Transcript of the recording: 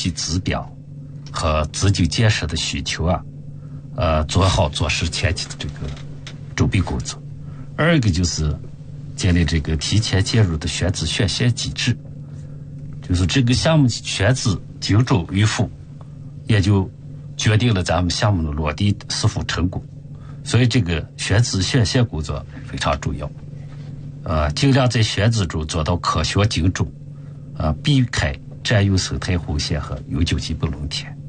体指标和资金建设的需求做好做实前期的这个准备工作。二一个就是建立这个提前介入的选址选线机制，就是这个项目选址精准预付，也就决定了咱们项目的落地是否成功。所以这个选址选线工作非常重要，尽量在选址中做到科学精准，避开占用生态红线和永久基本农田。